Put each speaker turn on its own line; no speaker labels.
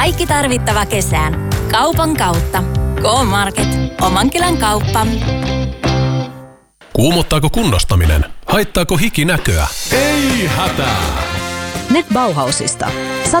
Kaikki tarvittava kesään. Kaupan kautta. K-Market. Omankylän kauppa.
Kuumottaako kunnostaminen? Haittaako hiki näköä? Ei hätää!
Nyt Bauhausista.